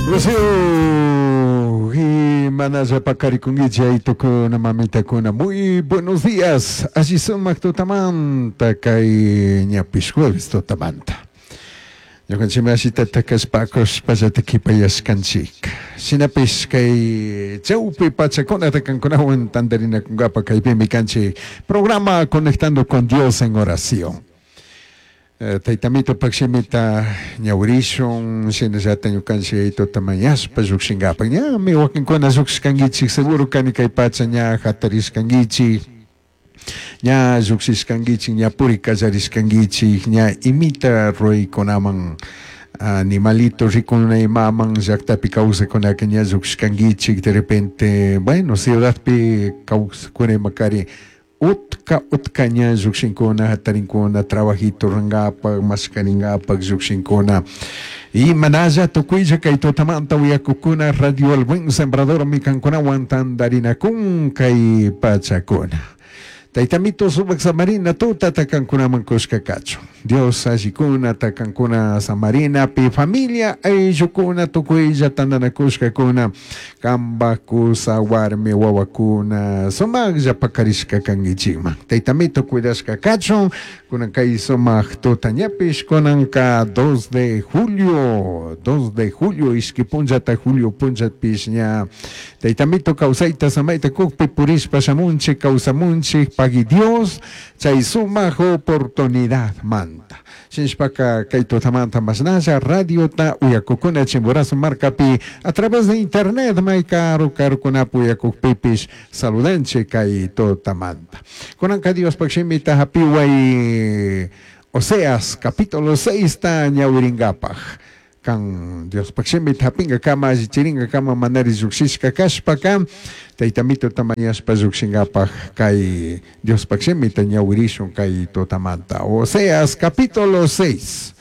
Rocío y Manaya Pacari con ella y tocó una mamita con una muy buenos días. Así son Mactotamanta, Kai Ñapisjueves Totamanta. Yo con si me así tatakas pacos, pasate kipayas kanchik. Sinapis kay Chaupi Pachacona takan con agua en tandarina con gapa kay mi canchi. Programa Conectando con Dios en oración. Taitamito pagsimita ñaurison sinasata nyo kansi ito tamayas pazuksingapan niya may wakin ko nazuks kangitsi seguro kani kay patsa niya kataris kangitsi niya zuksis kangitsi niya puri kazaris kangitsi niya imita roy ko namang animalito rikon na imamang zakta pi causa ko na kanya zuks kangitsi de repente bueno ciudad pi causa ko na makari utka niya zuksin ko na hatarin ko na trabajito rangapag maskaringapag zuksin ko na y manaza tukuya kay totamanta wiya kukuna radio al buen sembrador mi kankunawan tandarina kung kay pachakuna taitamito subak sa marina to tatakan kuna mangkos kakacho Dios asikuna takan kuna sa marina pi familia ay jukuna tukuya tandanakus kakuna kambaku sa warme wawakuna somag ja pakariska kangichima taitamito cuidas kakacho kunang kay somag totanyapis kunang ka 2 de julio iskipunja ta julio punjat pisnya taitamito kausaita samaita kukpi puris pasamunchi kausamunchi pagi Dios chay sumag oportunidad manta sinspaka kay totamanta masnasa radio ta uyakukuna chimborazo marcapi a través de internet may karo kuna puyakukpipis saludanche kay totamanta kunang ka Dios pagsimita hapiway Oseas capítulo 6 ta ñawiringapaj kang Dios pagsimit hapinga kama chiringa kama manari zuksis kakaspaka taitamito tamayas pazuksingapaj kay Dios pagsimit ñawirison kay totamanta Oseas capítulo 6